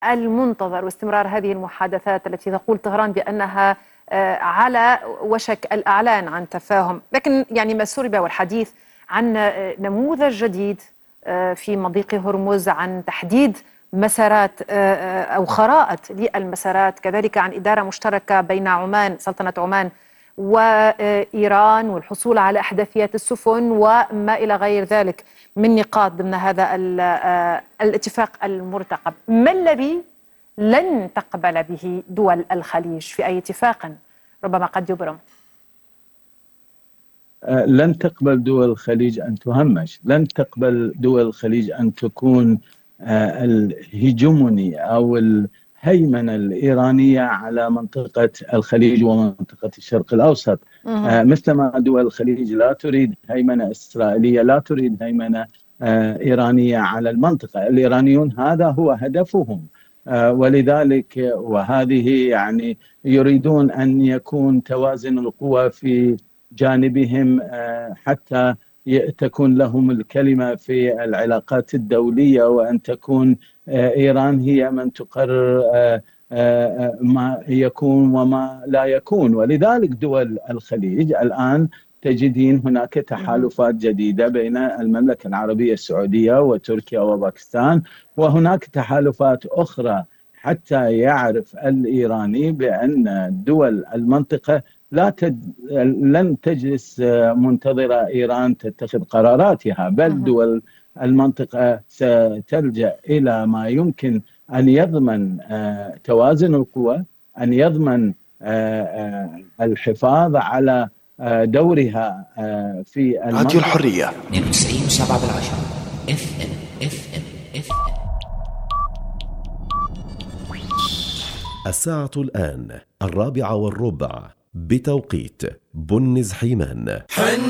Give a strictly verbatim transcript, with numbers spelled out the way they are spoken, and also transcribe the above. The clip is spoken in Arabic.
المنتظر واستمرار هذه المحادثات التي تقول طهران بأنها على وشك الإعلان عن تفاهم، لكن يعني ما سرب والحديث عن نموذج جديد في مضيق هرمز، عن تحديد مسارات أو خرائط للمسارات، كذلك عن إدارة مشتركة بين عمان سلطنة عمان وإيران، والحصول على أحداثيات السفن وما إلى غير ذلك من نقاط ضمن هذا الاتفاق المرتقب. ما الذي لن تقبل به دول الخليج في أي اتفاق ربما قد يبرم؟ لن تقبل دول الخليج أن تهمش، لن تقبل دول الخليج أن تكون الهيجموني أو الهيمنة الإيرانية على منطقة الخليج ومنطقة الشرق الأوسط. مثلما دول الخليج لا تريد هيمنة إسرائيلية، لا تريد هيمنة إيرانية على المنطقة. الإيرانيون هذا هو هدفهم، ولذلك وهذه يعني يريدون أن يكون توازن القوى في جانبهم حتى تكون لهم الكلمة في العلاقات الدولية، وأن تكون إيران هي من تقرر ما يكون وما لا يكون. ولذلك دول الخليج الآن تجدين هناك تحالفات جديدة بين المملكة العربية السعودية وتركيا وباكستان، وهناك تحالفات أخرى، حتى يعرف الإيراني بأن دول المنطقة لا تج... لن تجلس منتظرة إيران تتخذ قراراتها، بل دول المنطقة ستلجأ إلى ما يمكن أن يضمن توازن القوى، أن يضمن الحفاظ على دورها في راديو الحرية اثنين وتسعين وسبعة بالعشرة اف ام اف ام اف ام. الساعة الآن الرابعة والربع بتوقيت بنز حيمان.